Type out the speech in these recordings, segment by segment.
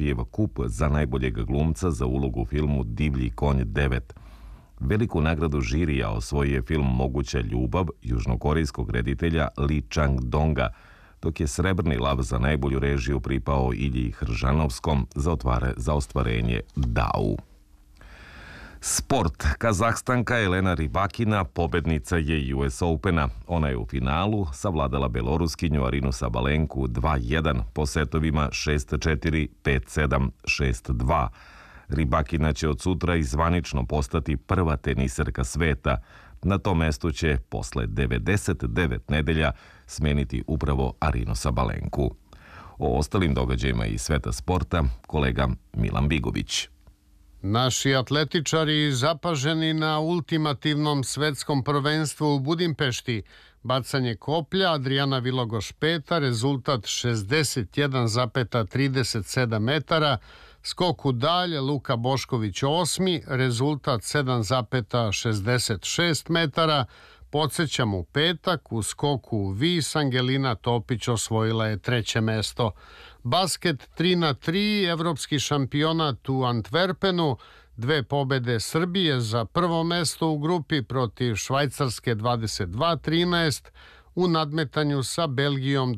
Skorpijev kup za najboljeg glumca za ulogu u filmu Divlji konj 9. Veliku nagradu žirija osvojio je film Moguća ljubav južnokorejskog reditelja Lee Chang-donga, dok je srebrni lav za najbolju režiju pripao Ilji Hržanovskom za ostvarenje Dau. Sport. Kazahstanka Elena Rybakina pobednica je US Opena. Ona je u finalu savladala Beloruskinju Arinu Sabalenku 2-1 po setovima 6-4, 5-7, 6-2. Rybakina će od sutra i zvanično postati prva teniserka sveta. Na tom mestu će posle 99 nedelja smeniti upravo Arinu Sabalenku. O ostalim događajima iz sveta sporta kolega Milan Bigović. Naši atletičari zapaženi na ultimativnom svetskom prvenstvu u Budimpešti. Bacanje koplja Adriana Vilogoš 5, rezultat 61,37 metara. Skok u dalj Luka Bošković 8, rezultat 7,66 metara. Podsećam, u petak u skoku u vis Angelina Topić osvojila je 3. mesto. Basket 3-3, evropski šampionat u Antwerpenu, 2 pobede Srbije za prvo mesto u grupi protiv Švajcarske 22-13, u nadmetanju sa Belgijom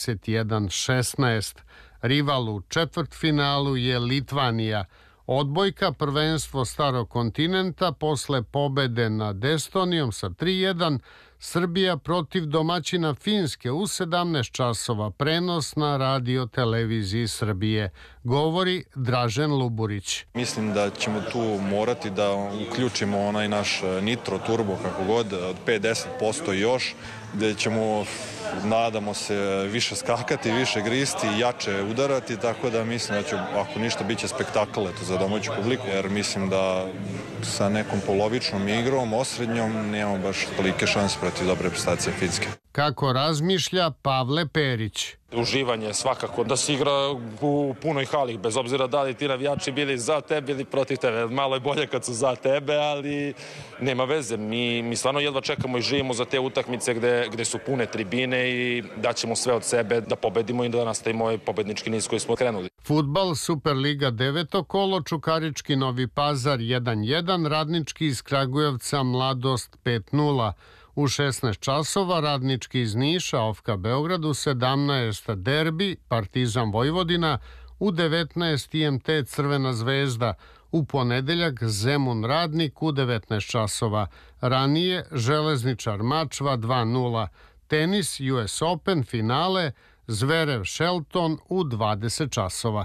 21-16. Rival u četvrtfinalu je Litvanija. Odbojka prvenstvo Starog kontinenta posle pobede nad Estonijom sa 3-1, Srbija protiv domaćina Finske u 17 časova, prenos na radio televiziji Srbije. Govori Dražen Luburić. Mislim da ćemo tu morati da uključimo onaj naš nitro turbo kako god od 5-10% još, gde ćemo, nadamo se, više skakati, više gristi, jače udarati, tako da mislim da će, ako ništa, biće spektakl za domaću publiku, jer mislim da sa nekom polovičnom igrom, osrednjom, nemamo baš tolike šanse protiv dobre prestacije Finske. Kako razmišlja Pavle Perić? Uživanje svakako da se igra u punoj hali, bez obzira da li ti navijači bili za tebe ili protiv tebe. Malo je bolje kad su za tebe, ali nema veze. Mi stvarno jedva čekamo i živimo za te utakmice gde su pune tribine i daćemo sve od sebe da pobedimo i da nastavimo ovaj pobednički niz koji smo krenuli. Fudbal, Superliga 9. kolo, Čukarički Novi Pazar 1-1, Radnički iz Kragujevca Mladost 5-0. U 16 časova Radnički iz Niša, Ofka Beograd, u 17 derbi Partizan Vojvodina, u 19 IMT Crvena zvezda, u ponedeljak Zemun Radnik u 19 časova. Ranije Železničar Mačva 2-0, tenis US Open finale Zverev Shelton u 20 časova.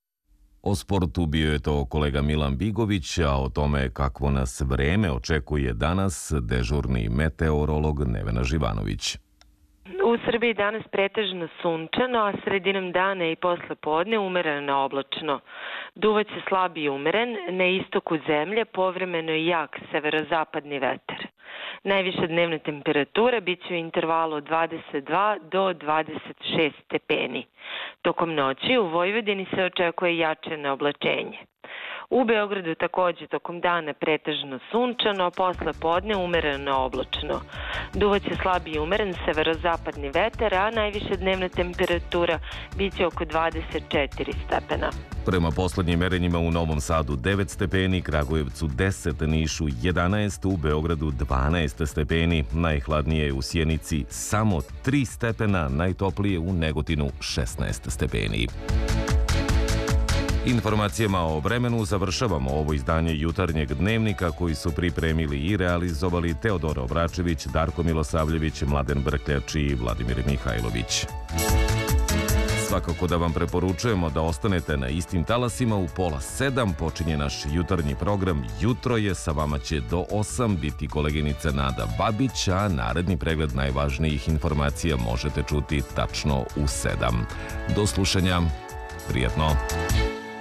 O sportu bio je to kolega Milan Bigović, a o tome kakvo nas vreme očekuje danas dežurni meteorolog Nevena Živanović. U Srbiji danas pretežno sunčano, a sredinom dana i posle podne umereno oblačno. Duvaće slab i umeren, na istoku zemlje povremeno i jak severozapadni vetar. Najviša dnevna temperatura bit će u intervalu od 22 do 26 stepeni. Tokom noći u Vojvodini se očekuje jačeno oblačenje. U Beogradu takođe tokom dana pretežno sunčano, a posle podne umereno oblačno. Duvaće slab i umeren severozapadni vetar, a najviša dnevna temperatura biće oko 24 stepena. Prema poslednjim merenjima u Novom Sadu 9 stepeni, Kragujevcu 10, Nišu 11, u Beogradu 12 stepeni, najhladnije je u Sjenici samo 3 stepena, najtoplije u Negotinu 16 stepeni. Informacijama o vremenu završavamo ovo izdanje jutarnjeg dnevnika koji su pripremili i realizovali Teodora Obračević, Darko Milosavljević, Mladen Brkljač i Vladimir Mihajlović. Svakako da vam preporučujemo da ostanete na istim talasima. U 6:30 počinje naš jutarnji program. Jutro je, sa vama će do 8 biti koleginica Nada Babić, a naredni pregled najvažnijih informacija možete čuti tačno u 7. Do slušanja. Prijatno.